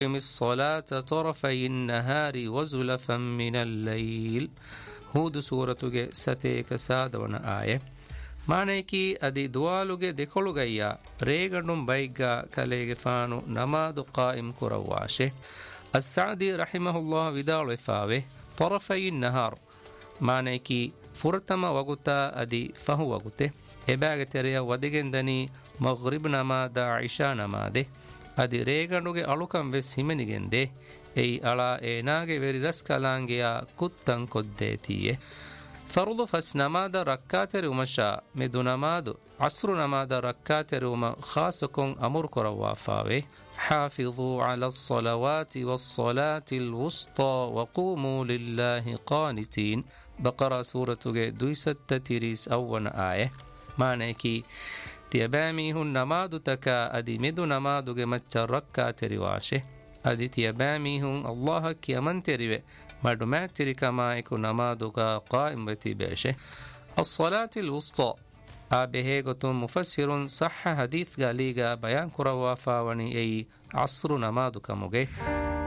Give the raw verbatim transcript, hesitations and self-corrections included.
الصلاة طرفي النهار وزلفا من الليل. هود سورة ستيك سادون آية. ಮಾನೇಕಿ ಅದಿ ದುವಾಲುಗೆ ದೆಕೊಳುಗಯ್ಯ ರೇಗಣುಂ ಬೈಗ್ಗ ಕಲೆಗೆ ಫಾನು ನಮಾದು ಕಾಯಿಂ ಕುರವಾಶೆ. ಅಸ್ಸಾದಿ ರಹಿಮಹುಲ್ಲಾಹ ವಿದಾಳುಫಾವೆ ತೊರಫೈ ನಹಾರ್ ಮಾನೇಕಿ ಫುರ್ತಮ ವಗುತ ಅದಿ ಫಹು ವಗುತೆ ಎಬಾಗೆ ತೆರೆಯ ವದಿಗೆಂದನಿ ಮಗ್ರಿಬ್ ನಮಾದ ಇಶಾ ನಮಾದೆ ಅದಿ ರೇಗಣುಗೆ ಅಳುಕಂ ವೆಸ್ ಹಿಮೆನಿಗೆಂದೆ ಎಯ್ ಅಳ ಏನಾಗೆ ವೆರಿ ರಸ್ ಕಲಾಂಗೆಯ ಕುತ್ತಂ ಕೊದ್ದೇತಿಯೆ. فرض فس نماد ركعت رومشا مدو نماد عصر نماد ركعت روم خاصكم أمر كروافاوي. حافظوا على الصلوات والصلاة الوسطى وقوموا لله قانتين. بقرة سورة دويست تيريس أول آية. معنى كي تيبامي هن نماد تكا أدي مدو نماد جمتش ركعت رواشه أدي تيبامي هن الله كي من تريوه مردمات ترك مايكو نمادك قائم بتباشه. الصلاة الوسطى أبهيغة مفسر صح حديث غاليغا بيان كروا فاوني أي عصر نمادك مجي